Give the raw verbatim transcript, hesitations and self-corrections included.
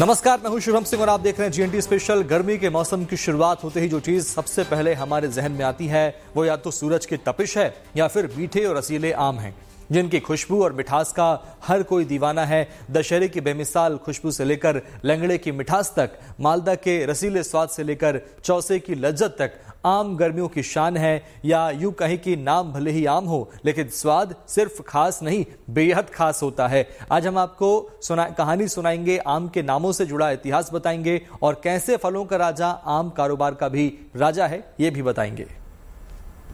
नमस्कार, मैं हूं शुभम सिंह और आप देख रहे हैं जीएनटी स्पेशल। गर्मी के मौसम की शुरुआत होते ही जो चीज सबसे पहले हमारे जहन में आती है वो या तो सूरज की तपिश है या फिर मीठे और रसीले आम हैं, जिनकी खुशबू और मिठास का हर कोई दीवाना है। दशहरे की बेमिसाल खुशबू से लेकर लंगड़े की मिठास तक, मालदा के रसीले स्वाद से लेकर चौसे की लज्जत तक, आम गर्मियों की शान है। या यूं कहीं कि नाम भले ही आम हो लेकिन स्वाद सिर्फ खास नहीं, बेहद खास होता है। आज हम आपको सुना कहानी सुनाएंगे, आम के नामों से जुड़ा इतिहास बताएंगे और कैसे फलों का राजा आम कारोबार का भी राजा है ये भी बताएंगे।